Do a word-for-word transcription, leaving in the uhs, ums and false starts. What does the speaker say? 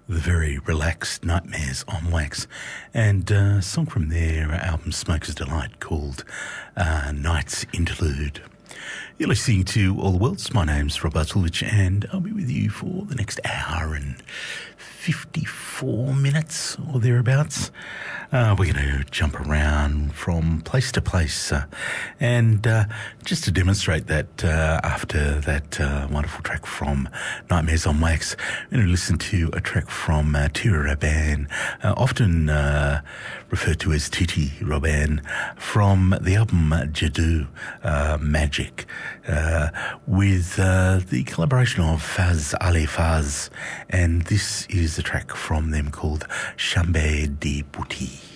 the very relaxed Nightmares on Wax, and uh, a song from their album Smoker's Delight called uh, Night's Interlude. You're listening to All the Worlds. My name's Rob Bartlovich, and I'll be with you for the next hour and fifty-four minutes or thereabouts. Uh, we're going to jump around from place to place. Uh, and uh, just to demonstrate that, uh, after that uh, wonderful track from Nightmares on Wax, we're going to listen to a track from uh, Tira Robin, uh, often uh, referred to as Titi Robin, from the album Jadoo, uh, Magic, uh, with uh, the collaboration of Faz Ali Faz. And this is a track from them called Chambre de Boutique.